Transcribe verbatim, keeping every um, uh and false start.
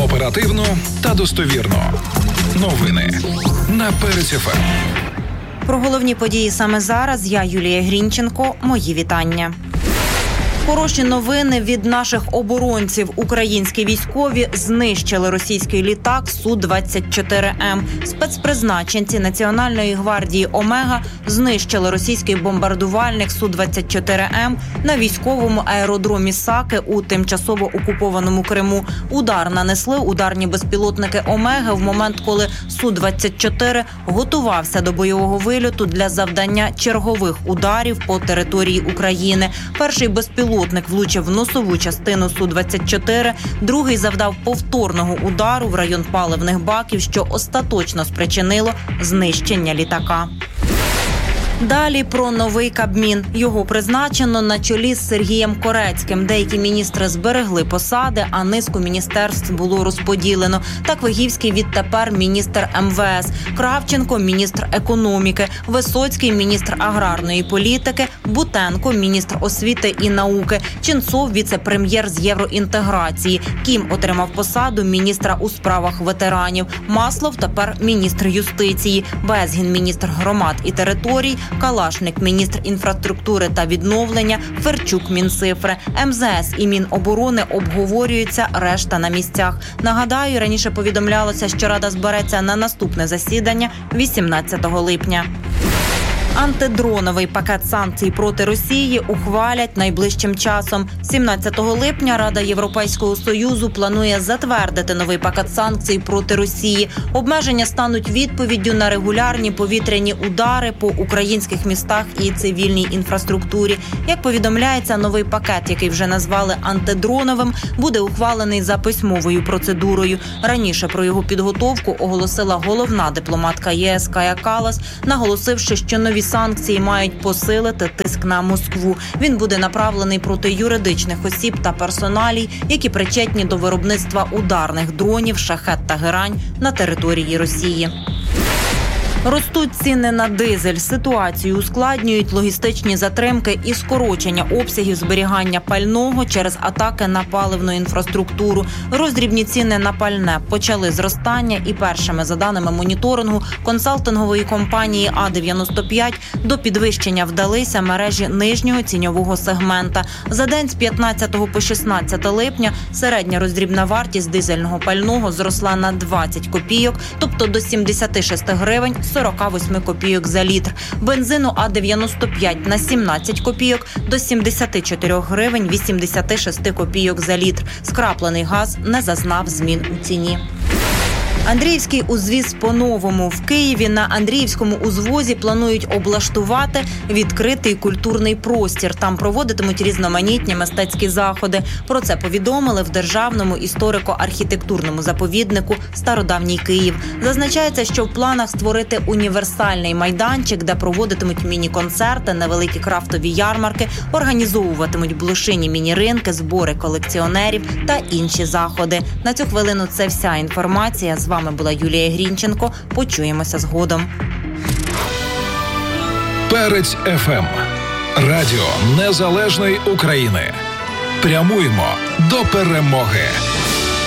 Оперативно та достовірно. Новини на Перець еф ем. Про головні події саме зараз я, Юлія Грінченко. Мої вітання. Хороші новини від наших оборонців. Українські військові знищили російський літак Су двадцять чотири М. Спецпризначенці Національної гвардії «Омега» знищили російський бомбардувальник Су двадцять чотири М на військовому аеродромі Саки у тимчасово окупованому Криму. Удар нанесли ударні безпілотники «Омеги» в момент, коли Су двадцять чотири готувався до бойового вильоту для завдання чергових ударів по території України. Перший безпілотник Пілотник влучив в носову частину Су двадцять чотири, другий завдав повторного удару в район паливних баків, що остаточно спричинило знищення літака. Далі про новий Кабмін. Його призначено на чолі з Сергієм Корецьким. Деякі міністри зберегли посади, а низку міністерств було розподілено. Так Вигівський відтепер міністр ем ве ес, Кравченко – міністр економіки, Висоцький – міністр аграрної політики, Бутенко – міністр освіти і науки, Ченцов – віце-прем'єр з євроінтеграції, Кім отримав посаду міністра у справах ветеранів, Маслов тепер міністр юстиції, Безгін – міністр громад і територій, Калашник – міністр інфраструктури та відновлення, Ферчук – Мінцифри. ем зе ес і Міноборони обговорюються, решта на місцях. Нагадаю, раніше повідомлялося, що Рада збереться на наступне засідання вісімнадцятого липня. Антидроновий пакет санкцій проти Росії ухвалять найближчим часом. сімнадцятого липня Рада Європейського Союзу планує затвердити новий пакет санкцій проти Росії. Обмеження стануть відповіддю на регулярні повітряні удари по українських містах і цивільній інфраструктурі. Як повідомляється, новий пакет, який вже назвали антидроновим, буде ухвалений за письмовою процедурою. Раніше про його підготовку оголосила головна дипломатка є ес Кая Каллас, наголосивши, що нові санкції мають посилити тиск на Москву. Він буде направлений проти юридичних осіб та персоналій, які причетні до виробництва ударних дронів, шахет та герань на території Росії. Ростуть ціни на дизель. Ситуацію ускладнюють логістичні затримки і скорочення обсягів зберігання пального через атаки на паливну інфраструктуру. Роздрібні ціни на пальне почали зростання і першими, за даними моніторингу консалтингової компанії А дев'яносто п'ять, до підвищення вдалися мережі нижнього ціньового сегмента. За день з п'ятнадцятого по шістнадцяте липня середня роздрібна вартість дизельного пального зросла на двадцять копійок, тобто до сімдесят шість гривень сорок вісім копійок за літр. Бензину А дев'яносто п'ять на сімнадцять копійок до сімдесят чотири гривень вісімдесят шість копійок за літр. Скраплений газ не зазнав змін у ціні. Андріївський узвіз по-новому. В Києві на Андріївському узвозі планують облаштувати відкритий культурний простір. Там проводитимуть різноманітні мистецькі заходи. Про це повідомили в Державному історико-архітектурному заповіднику «Стародавній Київ». Зазначається, що в планах створити універсальний майданчик, де проводитимуть міні-концерти, невеликі крафтові ярмарки, організовуватимуть блошині міні-ринки, збори колекціонерів та інші заходи. На цю хвилину це вся інформація. З вами була Юлія Грінченко. Почуємося згодом. Перець еф ем. Радіо Незалежної України. Прямуємо до перемоги.